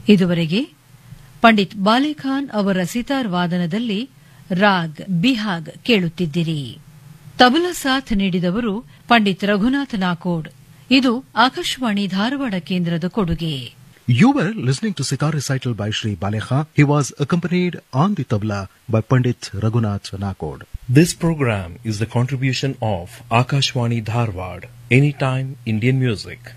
ಇದುವರೆಗೆ ಪಂಡಿತ್ ಬಾಲೆಖಾನ್ ಅವರ ಸಿತಾರ್ ವಾದನದಲ್ಲಿ ರಾಗ್ ಬಿಹಾಗ್ ಕೇಳುತ್ತಿದ್ದಿರಿ. ತಬಲಾ ಸಾಥ್ ನೀಡಿದವರು ಪಂಡಿತ್ ರಘುನಾಥ್ ನಾಕೋಡ್. ಇದು ಆಕಾಶವಾಣಿ ಧಾರವಾಡ ಕೇಂದ್ರದ ಕೊಡುಗೆ. You were listening to Sitar recital by Shri Balekha. He was accompanied on the tabla by Pandit Raghunath Nakod. This program is the contribution of Akashwani Dharwad, Anytime Indian Music.